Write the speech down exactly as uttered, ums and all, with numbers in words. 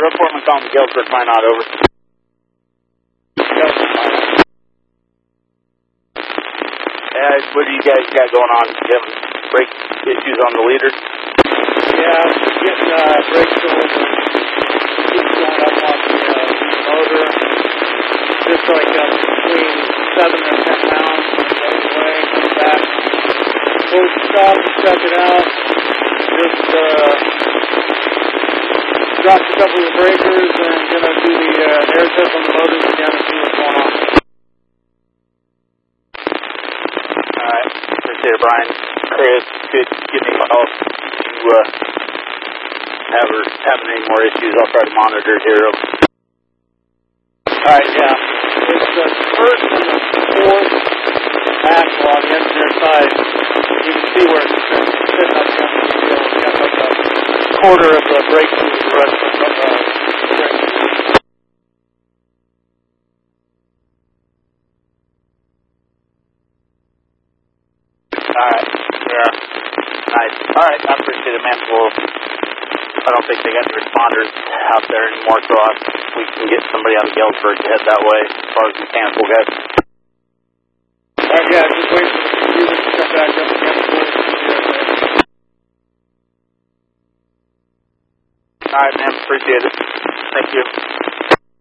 Foreman calling the Galesburg Minot, over. Galesburg Minot. Uh, what do you guys got going on? Do you have brake issues on the leader? Yeah, getting uh, brake cylinder keeps going up on the uh, motor. Just like uh, between seven and ten pounds goes away, comes back. We'll stop and check it out. Just uh, dropped a couple of the breakers and gonna do the uh, air test on the motors again and see what's going on. Alright, appreciate it, Brian. Chris, could give me a call if you uh, have, or, have any more issues. I'll try to monitor it here. Alright, yeah. It's the first and the fourth axle on the engineer side. You can see where it's sitting up on the wheel. It's got like a quarter of the brake to the rest of the uh, brake. Alright, yeah. Nice. Alright, I appreciate it, man. Well, I don't think they got the responders out there anymore, so I, we can get somebody out of Galesburg to head that way as far as mechanical goes. Alright, yeah, just wait for the computer to come back up again. Alright, man, appreciate it. Thank you.